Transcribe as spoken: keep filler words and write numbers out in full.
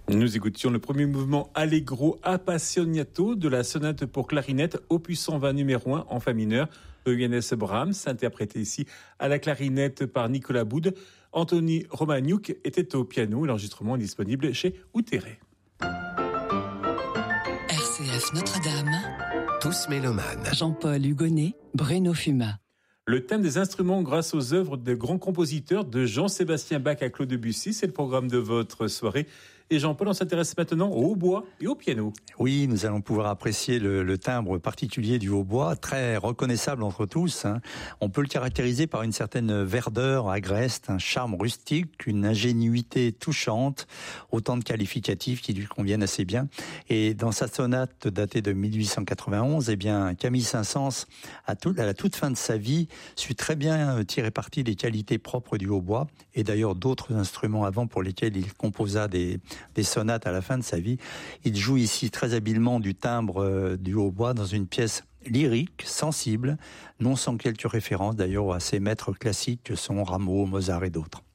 Nous écoutions le premier mouvement Allegro Appassionato de la sonate pour clarinette opus cent vingt numéro un en fa mineur de Johannes Brahms, interprété ici à la clarinette par Nicolas Boud. Anthony Romaniuk était au piano. L'enregistrement est disponible chez Outeré. R C F Notre-Dame. Tous mélomanes. Jean-Paul Hugonnet, Bruno Fuma. Le thème des instruments grâce aux œuvres de grands compositeurs de Jean-Sébastien Bach à Claude Debussy, c'est le programme de votre soirée. Et Jean-Paul, on s'intéresse maintenant au hautbois et au piano. Oui, nous allons pouvoir apprécier le, le timbre particulier du hautbois, très reconnaissable entre tous. Hein. On peut le caractériser par une certaine verdeur agreste, un charme rustique, une ingénuité touchante, autant de qualificatifs qui lui conviennent assez bien. Et dans sa sonate datée de mille huit cent quatre-vingt-onze, eh bien, Camille Saint-Saëns, à, tout, à la toute fin de sa vie, sut très bien tirer parti des qualités propres du hautbois, et d'ailleurs d'autres instruments avant pour lesquels il composa des des sonates à la fin de sa vie. Il joue ici très habilement du timbre euh, du hautbois dans une pièce lyrique, sensible, non sans quelques références d'ailleurs à ses maîtres classiques que sont Rameau, Mozart et d'autres.